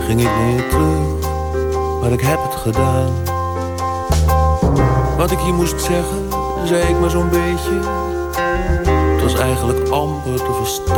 ging ik weer terug, maar ik heb het gedaan. Wat ik je moest zeggen, zei ik maar zo'n beetje. Het was eigenlijk amper te verstaan.